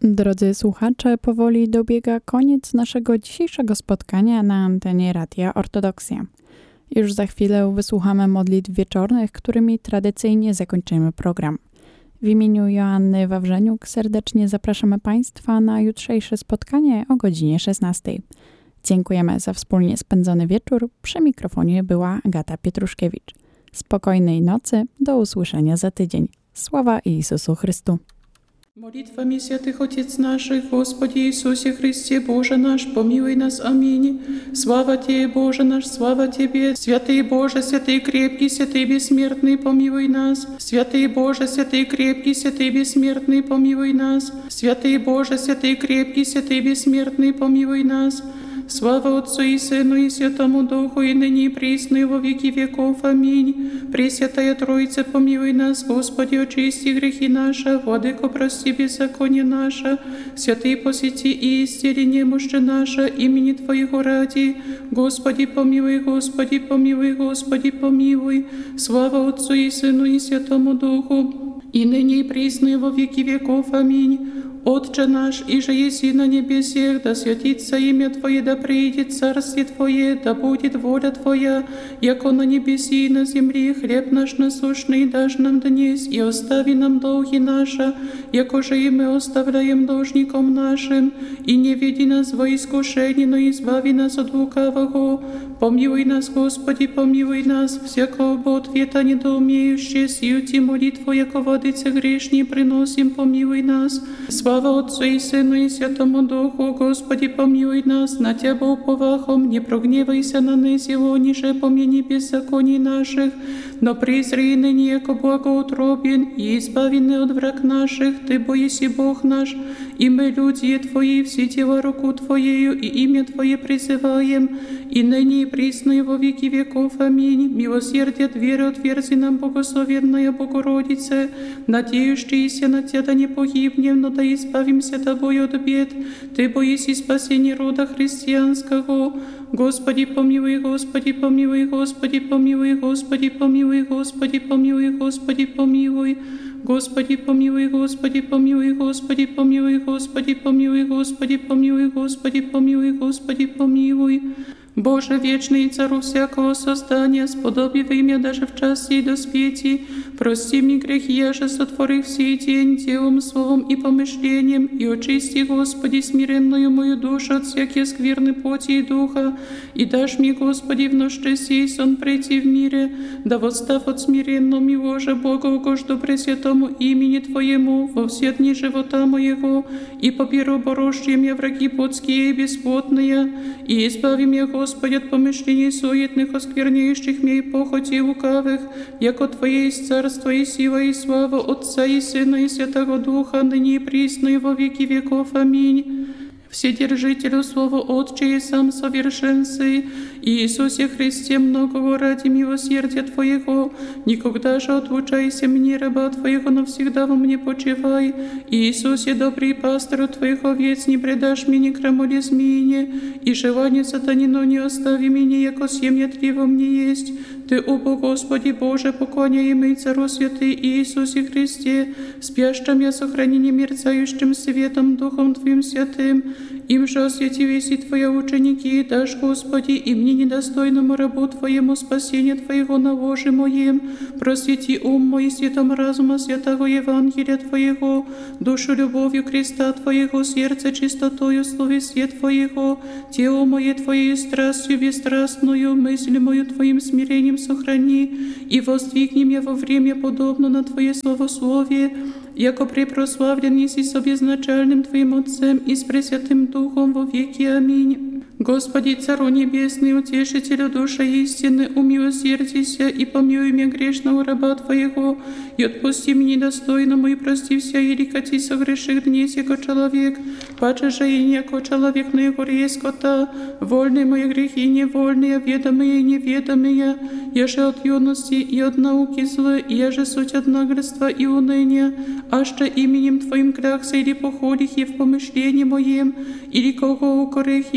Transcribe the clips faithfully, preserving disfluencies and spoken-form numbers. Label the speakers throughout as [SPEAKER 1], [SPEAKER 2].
[SPEAKER 1] Drodzy słuchacze, powoli dobiega koniec naszego dzisiejszego spotkania na antenie Radia Ortodoksja. Już za chwilę wysłuchamy modlitw wieczornych, którymi tradycyjnie zakończymy program. W imieniu Joanny Wawrzeniuk serdecznie zapraszamy Państwa na jutrzejsze spotkanie o godzinie szesnastej. Dziękujemy za wspólnie spędzony wieczór. Przy mikrofonie była Agata Pietruszkiewicz. Spokojnej nocy, do usłyszenia za tydzień. Sława Jezusu Chrystu.
[SPEAKER 2] Молитвами святых Отец наших, Господи Иисусе Христе, Боже наш, помилуй нас, аминь. Слава Тебе, Боже наш, слава Тебе, святый Боже, святый крепкий, святый бессмертный, помилуй нас. Святый Боже, святый крепкий, святый бессмертный, помилуй нас. Святый Боже, святый крепкий, святый бессмертный, помилуй нас. Слава Отцу и Сыну и Святому Духу, и ныне и присно, и во веки веков. Аминь. Пресвятая Троица, помилуй нас, Господи, очисти грехи наши, Владыко, прости беззаконие наше, святые посети и исцели немощи наше, имени Твоего ради. Господи, помилуй, Господи, помилуй, Господи, помилуй. Слава Отцу и Сыну и Святому Духу, и ныне и присно, и во веки веков. Аминь. Отче наш, иже еси на небесех, да святится имя Твое, да приидет царствие Твое, да будет воля Твоя, яко на небеси и на земле. Хлеб наш насущный дашь нам днесь, и остави нам долги наши, яко же и мы оставляем должником нашим, и не веди нас во искушение, но избави нас от лукавого. Помилуй нас, Господи, помилуй нас, всякого бы ответа недоумеющие, сию Ти молитву, яко владыце грешни, приносим, помилуй нас. Слава Отцу и Сыну и Святому Духу, Господи, помилуй нас, на Тебя уповахом, не прогневайся на нас его, ниже помяни беззаконий наших, но презри ныне, яко благоутробен, и избавены от враг наших, Ты боиси Бог наш, и мы, люди Твои, все дела руку Твоею, и имя Твое призываем, и ныне и присно, и во веки веков. Аминь. Милосердие от веры отверзи нам, благословенная Богородице, надеющиеся на Тебя да не погибнем, но да избавимся Тобою от бед. Ты боиси спасения рода христианского. Господи, помилуй, Господи, помилуй, Господи, помилуй, Господи, помилуй, Господи, помилуй, Господи, помилуй. Господи, помилуй, Господи, помилуй, Господи, помилуй, Господи, помилуй, Господи, помилуй, Господи, помилуй, Господи, помилуй. Боже, вечный цару всякого создания, сподоби во имя даже в час сей доспети, прости мне грехи, я же сотворив сей день делом, словом и помышлением, и очисти, Господи, смиренную мою душу от всякие скверны плоти и духа, и дашь мне, Господи, в ночь сей сон прийти в мире, да восстав от смиренного мило же Бога угожду пресвятому имени Твоему во все дни живота моего, и поберу борожьем я враги плотские и бесплотные, и избави меня, Господи, от помышлений суетных, оскверняющих меня и похоти лукавых, яко Твое есть царство и сила и слава Отца и Сына и Святого Духа, ныне и присно и во веки веков. Аминь. Вседержителю Слова Отче и сам совершенствуй, Иисусе Христе, многого ради милосердия Твоего, никогда же отлучайся мне, раба Твоего, навсегда во мне почивай. Иисусе, добрый пастырь Твоих овец, не предашь мне ни крамоле змеине, и желание сатанино не остави меня, яко семья Три во мне есть. Ты, о Господи Боже, поклоняемый Цару святый Иисусе Христе, спящим я сохрани не мерцающим светом Духом Твоим святым, им же осветились и Твои ученики, дашь, Господи, и мне недостойному рабу Твоему спасения Твоего на ложе моем, просвети ум мой светом разума святого Евангелия Твоего, душу любовью креста Твоего, сердце чистотою словесия Твоего, тело мое Твоей страстью бесстрастную, мысль мою Твоим смирением сохрани, и воздвигни меня во время подобно на Твое словословие, яко препрославлен еси с обезначальным Твоим Отцем и с Пресвятым Духом во веки. Аминь. Господи, Цару Небесный, Утешителю души истины, умилосердися и помилуй меня грешного раба Твоего, и отпусти мне недостойному, и прости вся еликати согреших днесь, яко человек, паче же и не яко человек, но яко резкота, вольные мои грехи, невольные, ведомые и неведомые, я же от юности и от науки злы, я же суть от наглядства и уныния, аще именем Твоим клякся или походих и в помышлении моем, или кого укорих, или окриве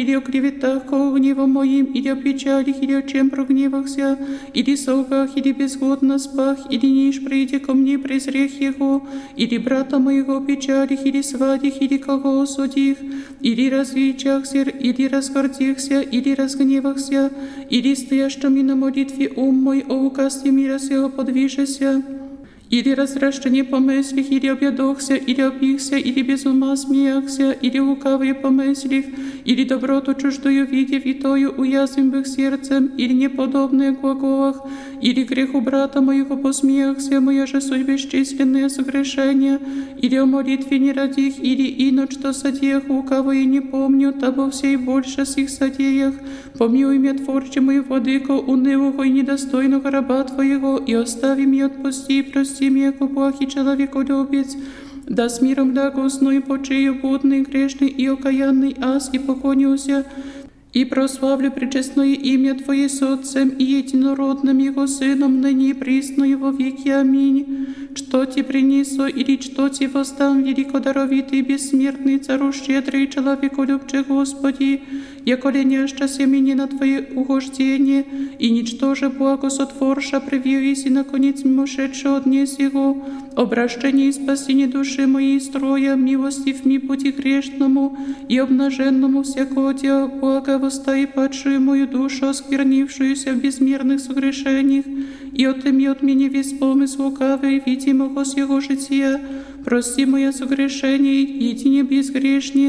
[SPEAKER 2] клеветах, ко гневом моим, или о печалях, или о чем прогневахся, или солгах, или безгодно спах, или ниш прийде ко мне презрех его, или брата моего печалях, или свадих, или кого осудих, или развечахся, или разгордихся, или разгневахся, или стоящими на молитве ум мой, о указе мира сего подвижеся, или разращение помыслих, или объедохся, или опихся, или без ума смеяхся, или лукавые помыслих, или доброту чуждую видев, и тою уязвим их сердцем, или неподобные глаголах, или греху брата моего посмеяхся, моя же суть бесчисленные согрешения, или о молитве не родих, или ино что содеях, лукавые не помню, табо всей больше с их содеях, помилуй меня, творче мой владыко, унылого и недостойного раба твоего, и остави меня, отпусти, прости, меня, яко плохий человеколюбец, да с миром благостно и почею будный, грешный и окаянный ас, и поклонюся, и прославлю пречестное имя Твое с Отцем и единородным Его Сыном, ныне и присно и во веки. Аминь. Что Ти принесу, или что Ти воздам, великодаровитый, бессмертный, цару щедрый, человеколюбче Господи, яко леняща семени на Твое угождение, и ничтоже благо сотворша, привились и наконец мимошедше от дня сего, обращение и спасение души моей строя, милостив ми пути грешному и обнаженному всякого дела блага, востай падшую мою душу, осквернившуюся в безмерных согрешениях, и отыми от меня весь помысл лукавый, видимого с его жития, прости мое согрешение, едине безгрешнее.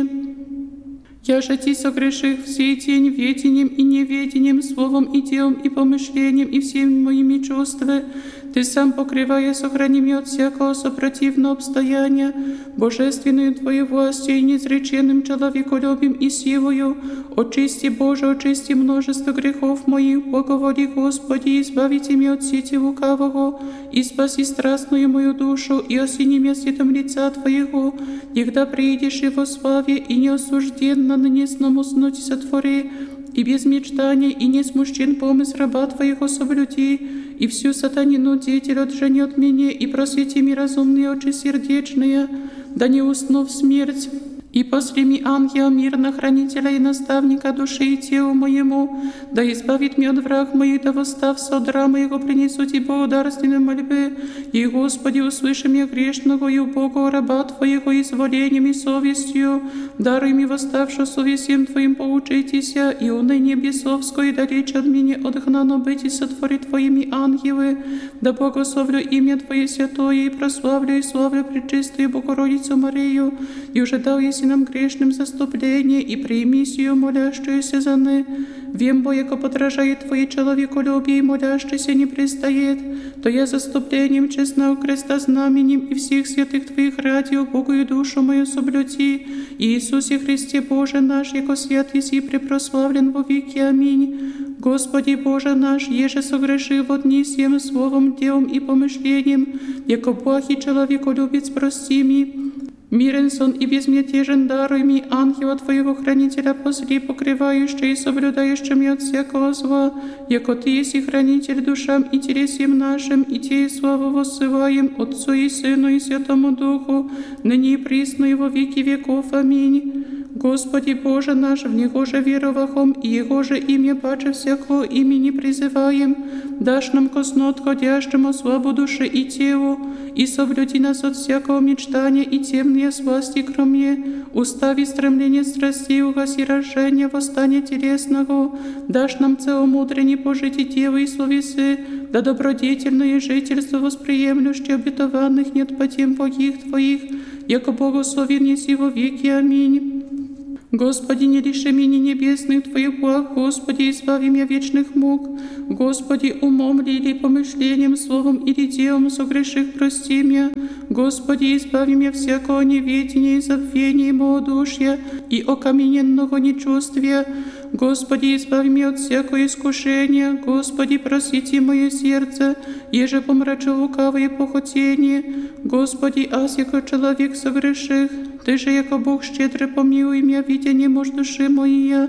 [SPEAKER 2] Я же Ти согреших всей день ведением и неведением, словом и делом и помышлением и всеми моими чувствами. Ты сам, покрывая, сохрани меня от всякого сопротивного обстояния, божественную Твою властью и неизреченным человеколюбием и силою. Очисти, Боже, очисти множество грехов моих, благоволи, Господи, избавите меня от сети лукавого, и спаси страстную мою душу, и осени меня светом лица Твоего, когда приидешь Его славе, и неосужденно на несном уснуть сотвори, и без мечтаний, и не смущен помысл раба Твоего соблюди, и всю сатанину деятель отжени от меня, и просвети ми разумные очи сердечные, да не усну в смерть. И после ми ангела мирно, хранителя и наставника души и телу моему, да избавит меня от враг моих, да восстав содра моего принесу Ти благодарственные мольбы, и, Господи, услыши меня грешного и убогого раба Твоего изволением и совестью, даруй ми восставшую совестием Твоим поучитеся, и уныние бесовское далече от меня отгнано быть и сотвори Твоими ангелы, да благословлю имя Твое святое, и прославлю и славлю пречистую Богородицу Марию, и уже дал если нам грешным заступление, и прими сию молящуюся за ны. Вем, бо яко подражает Твое человеколюбие, и молящийся не пристает, то я заступлением честного креста знаменем и всех святых Твоих ради убогую душу мою соблюти. Иисусе Христе Боже наш, яко свят еси препрославлен во веки. Аминь. Господи Боже наш, еже согрешил во дни всем словом, делом и помышлением, яко плохий человеколюбец, прости ми. Мирен сон и безмятежен даруй ми, ангела Твоего хранителя посли, покрывающий и соблюдающий меня от всякого зла, яко Ты еси хранитель душам и телесем нашим, и Тебе славу воссылаем Отцу и Сыну и Святому Духу, ныне и присно и во веки веков. Аминь. Господи Боже наш, в Него же веровахом, и Его же имя паче всякого имени призываем, дашь нам косно отходящему славу души и телу, и соблюди нас от всякого мечтания и темные сласти, кроме устави стремления страстей, угаси рождения, восстания телесного, дашь нам целомудрение пожить и дело и словесы, да добродетельное жительство восприемлющее обетованных нет по тем богих Твоих, яко благословен еси во веки. Аминь. Господи, не лиши меня небесных Твоих благ, Господи, избави меня вечных мук. Господи, умом ли или помышлением, словом или делом согреших, прости меня. Господи, избави меня всякого неведения и забвения и малодушия и окамененного нечувствия. Господи, избави меня от всякого искушения. Господи, просвети мое сердце, еже помрачу лукавые похотения. Господи, аз яко человек согреших, Ты же, яко Бог щедрый, помилуй меня, видя немощь души моей.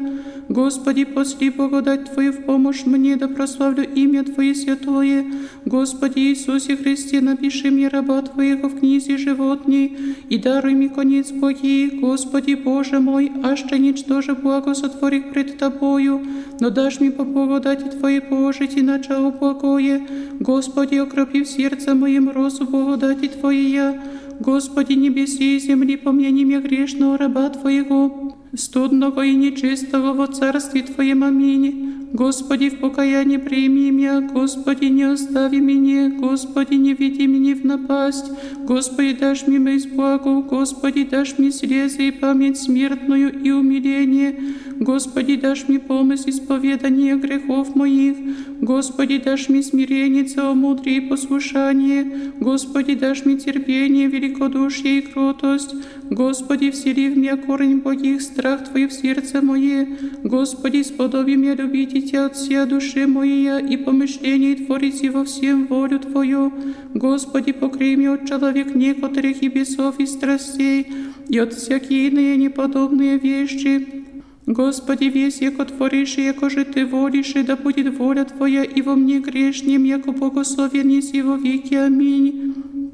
[SPEAKER 2] Господи, пошли благодать Твою в помощь мне, да прославлю имя Твое святое. Господи Иисусе Христе, напиши мне раба Твоего в книзе животней, и даруй мне конец благий. Господи Боже мой, аще ничтоже благо сотворих пред Тобою, но дашь мне по благодати Твоей положить и начало благое. Господи, окропи в сердце моем розу благодати Твоей. Господи, небеси и земли, помяни меня грешного раба Твоего, студного и нечистого во царстве Твоем. Аминь. Господи, в покаянии прими меня, Господи, не остави меня, Господи, не веди меня в напасть, Господи, дашь мне месть благу, Господи, дашь мне слезы и память смертную и умиление, Господи, дашь мне помощь исповедания грехов моих, Господи, дашь мне смирение, целомудрие и послушание, Господи, дашь мне терпение, великодушие и кротость, Господи, всели в меня корень благих, страх Твой в сердце мое, Господи, сподоби меня любить Тебя от всей души моей и помышления творить во всем волю Твою. Господи, покрой меня от человек некоторых и бесов и страстей, и от всякие иные неподобные вещи. Господи, весь, яко творишь, и яко же Ты волишь, и да будет воля Твоя и во мне грешнем, яко благословен еси во веки. Аминь.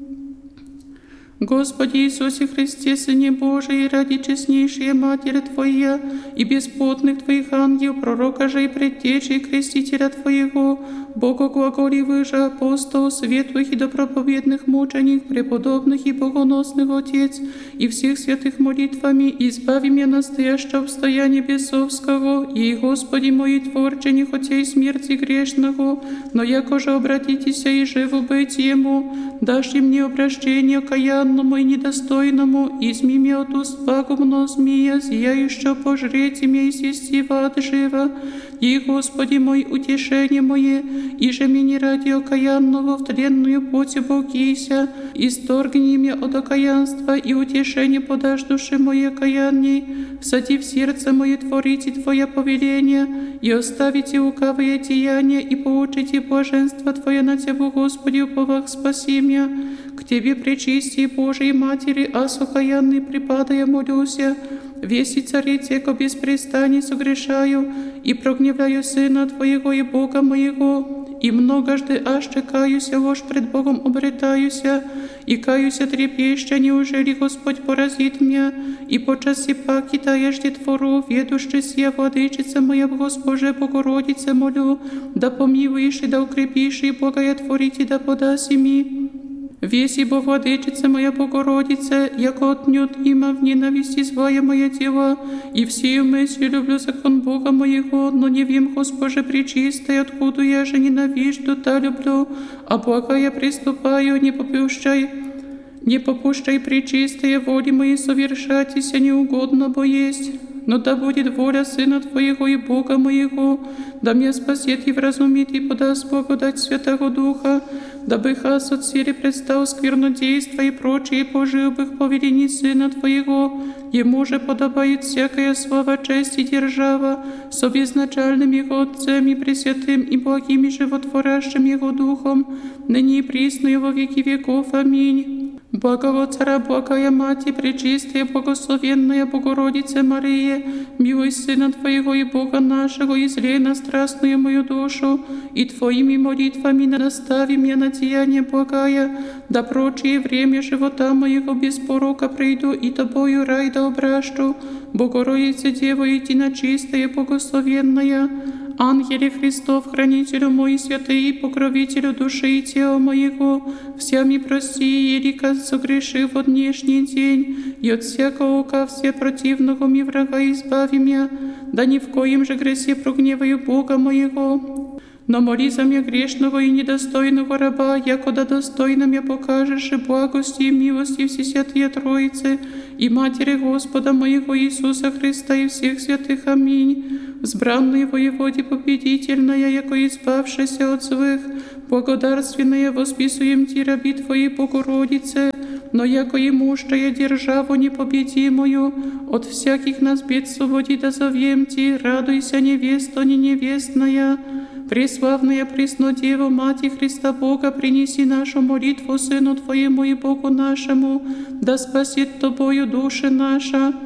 [SPEAKER 2] Господи Иисусе Христе, Сыне Божий, ради честнейшей Матери Твоя и бесплотных Твоих ангелов, пророка же и предтечи и крестителя Твоего, Бога глаголивых же апостолов, светлых и доброповедных мученик, преподобных и богоносных Отец, и всех святых молитвами, избави меня настоящего обстояния бесовского, и, Господи мой, Творче, не хотей смерти грешного, но яко же обратитеся и живо быть Ему, дашь ли мне обращение окаянному и недостойному, изми меня от уст пагубного змея, зияющего пожреть меня и свести в ад живо, и, Господи мой, утешение мое, и же мне ради окаянного в тленную плоть оболкися, исторгни меня от окаянства, и утешение подашь душе моей окаянней, всади в сердце мое творите Твое повеление, и оставите лукавые деяния, и получите блаженство Твое на Тебя, Господи, уповах спаси меня. К Тебе, пречистей Божией Матери, ас окаянный припадая молюся, весь и царице, ко беспрестании согрешаю, и прогневляю Сына Твоего и Бога моего, и многожды аще каюся, ложь пред Богом обретаюся, и каюся трепеща, неужели Господь поразит меня, и по часе паки таежде твору, ведущий сия владычица моя, Госпоже Богородице, молю, да помилуешь и да укрепишь, и благая творите, да подаси ми. Весь ибо владычица моя Богородица, яко отнет има в ненависти злая моя дела, и всею мыслью люблю закон Бога моего, но не вим, Госпоже пречистой, откуда я же ненавижду, та люблю, а благая приступаю, не попущай, не попущай пречистые воли мои совершатися неугодно, бо есть. Но да будет воля Сына Твоего и Бога моего, да меня спасет и вразумит, и подаст благодать Святого Духа, дабы хас от силы предстал сквернодейства и прочие поживых повелений Сына Твоего. Ему же подобает всякая слава, честь и держава, с обезначальным Его Отцем и Пресвятым и благим и животворящим Его Духом, ныне и присно и во веки веков. Аминь. Благого Цара, благая Мать, пречистая, благословенная Богородица Мария, милуй Сына Твоего и Бога нашего, и злей на страстную мою душу, и Твоими молитвами настави меня на деяние благая, да прочее время живота моего без порока прийду, и Тобою рай да обращу, Богородица Дева, единочистая, благословенная, Ангеле Христов, хранителю мой, святый, покровителю души и тела моего, всеми прости, елика согрешив в днешний день, и от всякого ока все противного ми врага избави меня, да ни в коем же гресе прогневаю Бога моего. Но моли за меня грешного и недостойного раба, якода достойно мне покажешь и благости и милости Всесвятые Троицы и Матери Господа моего Иисуса Христа и всех святых. Аминь. Взбранный воеводе победительная, яко избавшаяся от злых, благодарственная восписуем Ти, раби Твоей Богородице, но яко имущая державу непобедимую, от всяких нас бед свободи да зовем Ти, радуйся, невеста не невестная. Преславная Преснодева, Мати Христа Бога, принеси нашу молитву Сыну Твоему и Богу нашему, да спасет Тобою души наша.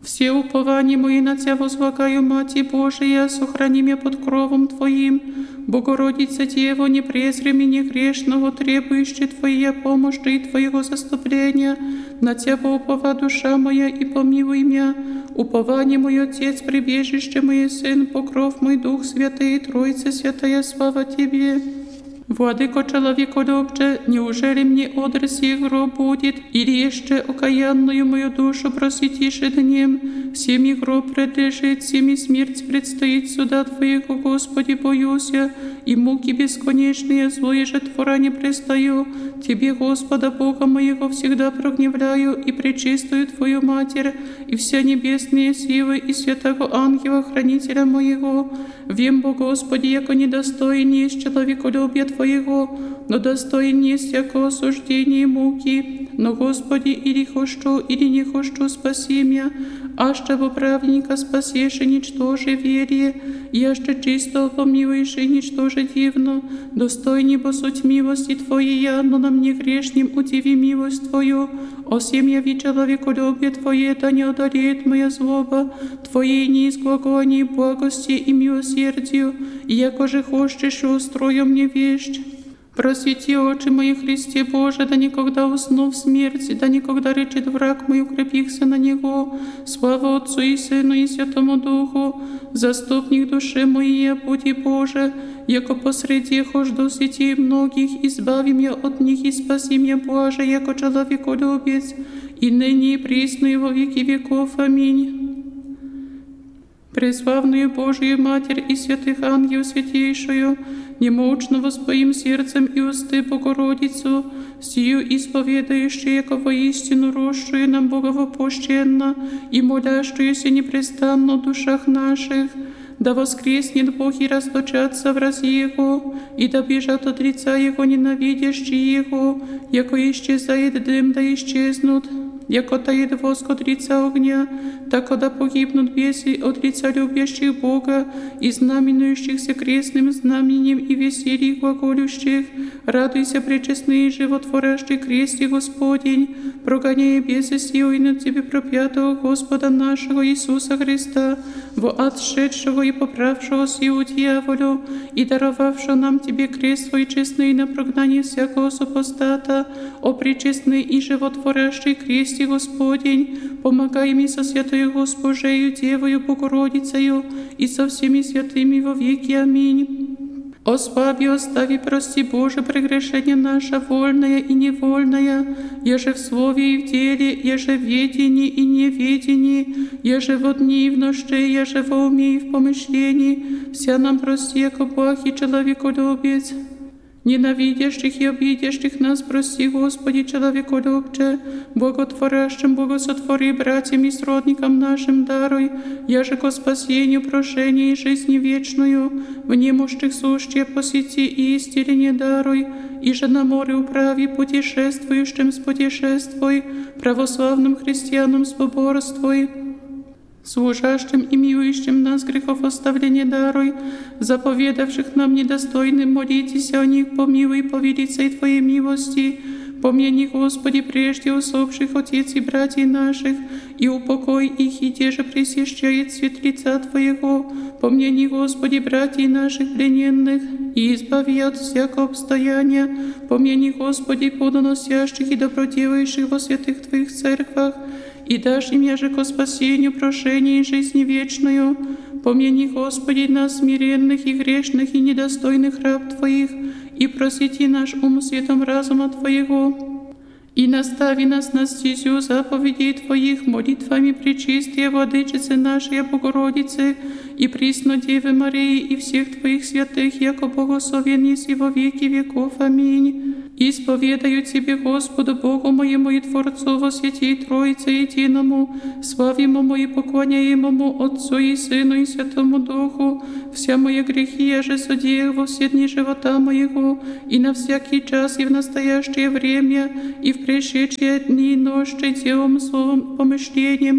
[SPEAKER 2] Все упование мои на Тя возлагаю, Мати Божия, сохрани меня под кровом Твоим. Богородица Дева, не презри меня грешного, требующей Твоей помощи и Твоего заступления. На Тебя упова душа моя, и помилуй меня. Упование мой Отец, прибежище мой Сын, покров мой Дух Святый, Троица Святая, слава Тебе. Владыко человеколюбче, неужели мне одрес гроб будет, или еще окаянную мою душу просветишь днем? Всеми гроб предлежит, всеми смерть предстоит суда Твоего, Господи, боюсь я, и муки бесконечные, злое же твора не пристаю. Тебе, Господа Бога моего, всегда прогневляю, и пречистую Твою Матерь, и все небесные силы, и святого ангела, хранителя моего. Вем, Бо Господи, яко недостоин есть человеколюбия Твоего, но достоин есть яко осуждение муки. Но, Господи, или хочу, или не хочу, спаси меня, а чтобы праведника спасешь и ничтоже верие, я ще чисто помилуешь и ничтоже дивно, достойни бо суть милости Твоей, я, но на мне грешним удиви милость Твою. О сем яви человеколюбие Твое, да не одолеет моя злоба, Твоей неизглаголании благости и милосердию, и яко же хочешь, устрою мне вещь. Просвети очи мои, Христе Боже, да никогда усну в смерти, да никогда речет враг мой, укрепихся на Него. Слава Отцу и Сыну и Святому Духу, заступник души моей, буди Боже, яко посреди хожду сети многих, избави меня от них и спаси меня, Боже, яко человеколюбец, и ныне и присно и во веки веков. Аминь. Преславную Божию Матерь и святых ангелов святейшую, немощно воспоим сердцем и усты Богородицу, сию исповедающую, яко воистину росшую нам Боговопущенно и молящуюся непрестанно в душах наших, да воскреснет Бог и расточатся врази Его, и да бежат от лица Его ненавидящие Его, яко исчезает дым, да исчезнут. Яко тает воск от лица огня, так когда погибнут бесы от лица любящих Бога и знаменующихся крестным знаменем и весельем глаголющих. Радуйся, пречестный и животворящий кресте Господень, прогоняя бесы силой над Тебе проклятого Господа нашего Иисуса Христа, во отшедшего и поправшего силу дьяволю, и даровавшего нам Тебе крест свой честный на прогнание всякого супостата, о пречестный и животворящий кресте Господень, помогай мне со святою Госпожею, Девою Богородицею и со всеми святыми во веки. Аминь. Ослаби, остави, прости, Боже, прегрешение наше, вольное и невольное, еже в слове и в деле, еже в ведении и неведении, еже во дни и в ночи, еже во уме и в помышлении, вся нам прости, яко благ и человеколюбец. Ненавидящих и обидящих нас прости, Господи, человеколюбче, Боготворящим Богосотвори, братьям и сродникам нашим даруй, яже ко спасению, прошению и жизни вечную, в немощных сущие посети и исцеление даруй, и же на море управи путешествующим спутешествуй, православным христианам соборствуй, служащим и милующим нас грехов оставления даруй, заповедавших нам недостойным молитесь о них, помилуй по велицей Твоей милости. Помяни, Господи, прежде усопших отец и братьев наших, и упокой их, и те же пресвящает свет лица Твоего. Помяни, Господи, братьев наших плененных, и избави от всякого обстояния. Помяни, Господи, плодоносящих и доброделающих во святых Твоих церквах, и дашь им яже ко спасению, прошению и жизни вечную. Помяни, Господи, нас смиренных и грешных и недостойных раб Твоих, и просвети наш ум светом разума Твоего. И настави нас на стезю заповедей Твоих молитвами пречистые Владычицы нашей Богородицы и присно Девы Марии и всех Твоих святых, яко благословен еси во веки веков. Аминь. Исповедаю Тебе, Господу Богу моему и Творцу во святей Троице единому, славимому и поклоняемому Отцу и Сыну и Святому Духу, вся мои грехи я же содеял во все дни живота моего, и на всякий час и в настоящее время, и в пришедшие дни и ночи делом, словом, помышлением,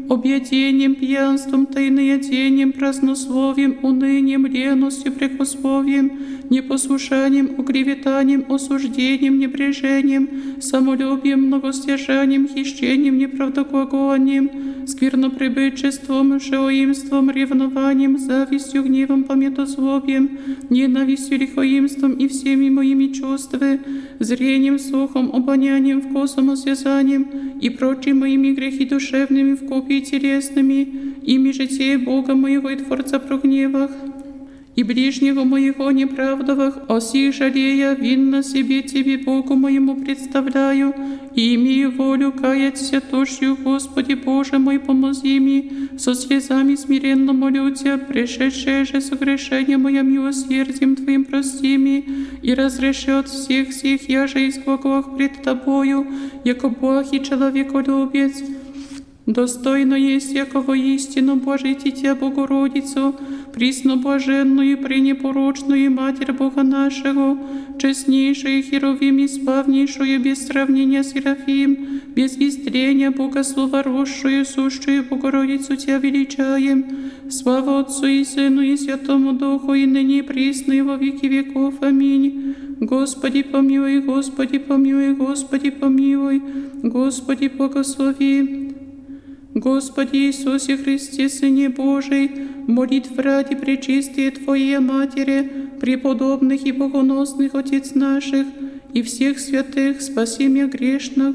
[SPEAKER 2] объедением, пьянством, тайноядением, празднословием, унынием, ревностью, прекословием, непослушанием, уклеветанием, осуждением, небрежением, самолюбием, многостяжанием, хищением, неправдоглаголанием, сквернопребычеством, шеоимством, ревнованием, завистью, гневом, пометозлобием, ненавистью, лихоимством и всеми моими чувствами, зрением, слухом, обонянием, вкусом, осязанием и прочими моими грехи душевными, вкупе и телесными, ими житие Бога моего и Творца прогневах, и ближнего моего неправдовах, о сих жалея, винно себе Тебе, Богу моему, представляю, и имею волю каяться тошью, Господи Боже мой, помози мне, со слезами смиренно молю Тебя, пришедшее же согрешение мое милосердием Твоим прости мне, и разреши от всех всех я же из глаголах пред Тобою, яко благ и человеколюбец. Достойно есть якого истину Божий Дитя Богородицу, пресноблаженную и пренепорочную Матерь Бога нашего, честнейшую Херувим и славнейшую без сравнения Серафим, без истрения Богослова росшую, сущую Богородицу Тебя величаем. Слава Отцу и Сыну и Святому Духу, и ныне и присно и во веки веков. Аминь. Господи помилуй, Господи помилуй, Господи помилуй, Господи благослови. Господи Иисусе Христе, Сыне Божий, молитв ради пречистия Твоей Матери, преподобных и богоносных Отец наших, и всех святых, спаси меня грешного.